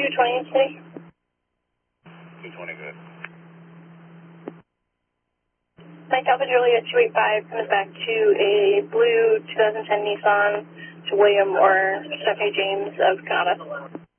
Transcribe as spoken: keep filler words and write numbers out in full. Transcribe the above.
two twenty in city. two twenty, good. Mike Alpha Juliet two eight five comes back to a blue two thousand ten Nissan to William or Stephanie James of Canada.